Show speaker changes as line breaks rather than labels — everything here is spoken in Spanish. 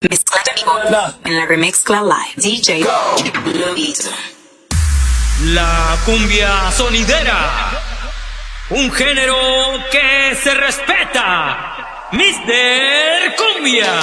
Mezcla en vivo en la Remezcla Live. DJ Lobito.
La cumbia sonidera, un género que se respeta. Mr. Cumbia.